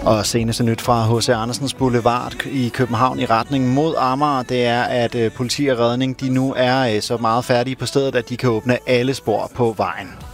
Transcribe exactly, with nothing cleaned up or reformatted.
Og seneste nyt fra H C Andersens Boulevard i København i retning mod Amager, det er, at politi og redning de nu er så meget færdige på stedet, at de kan åbne alle spor på vejen.